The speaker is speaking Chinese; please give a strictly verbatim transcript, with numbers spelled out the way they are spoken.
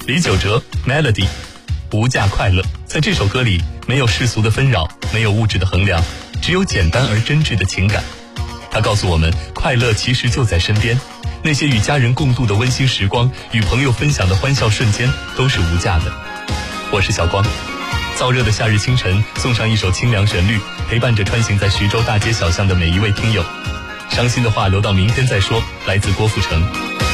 李玖哲 Melody 无价快乐。在这首歌里，没有世俗的纷扰，没有物质的衡量，只有简单而真挚的情感。他告诉我们，快乐其实就在身边，那些与家人共度的温馨时光，与朋友分享的欢笑瞬间，都是无价的。我是小光，燥热的夏日清晨，送上一首清凉旋律，陪伴着穿行在徐州大街小巷的每一位听友。伤心的话留到明天再说，来自郭富城。